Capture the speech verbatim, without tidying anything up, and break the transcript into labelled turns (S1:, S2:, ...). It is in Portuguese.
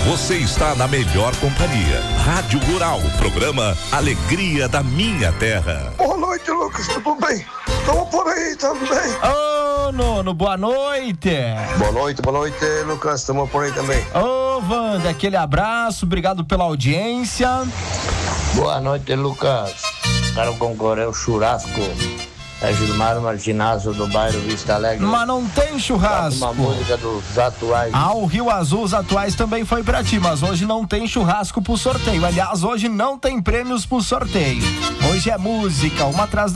S1: Você está na melhor companhia. Rádio Rural, programa Alegria da Minha Terra.
S2: Boa noite, Lucas, tudo bem? Estamos por aí também.
S3: Ô, Nono, boa noite.
S2: Boa noite, boa noite, Lucas, estamos por aí também.
S3: Ô, Wanda, aquele abraço, obrigado pela audiência.
S4: Boa noite, Lucas. Quero concorrer ao churrasco. É Gilmar Martinazo do bairro Vista Alegre.
S3: Mas não tem churrasco.
S4: Uma música dos atuais.
S3: Ah, o Rio Azul, os atuais também foi pra ti, mas hoje não tem churrasco pro sorteio. Aliás, hoje não tem prêmios pro sorteio. Hoje é música, uma atrás da